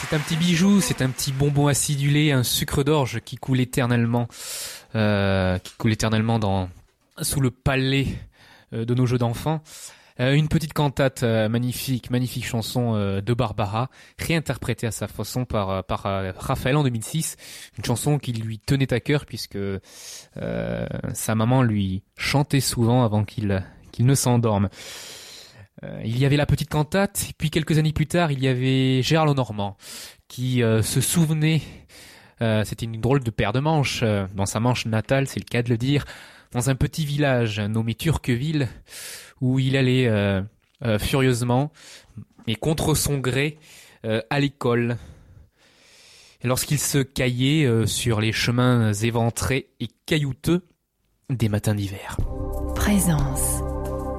C'est un petit bijou, c'est un petit bonbon acidulé, un sucre d'orge qui coule éternellement, sous le palais de nos jeux d'enfants. Une petite cantate magnifique chanson de Barbara, réinterprétée à sa façon par Raphaël en 2006. Une chanson qui lui tenait à cœur puisque sa maman lui chantait souvent avant qu'il ne s'endorme. Il y avait la petite cantate, puis quelques années plus tard, il y avait Gérard Lenormand qui se souvenait, c'était une drôle de paire de manches, dans sa Manche natale, c'est le cas de le dire, dans un petit village nommé Turqueville, où il allait furieusement, mais contre son gré, à l'école. Et lorsqu'il se caillait sur les chemins éventrés et caillouteux des matins d'hiver. Présence.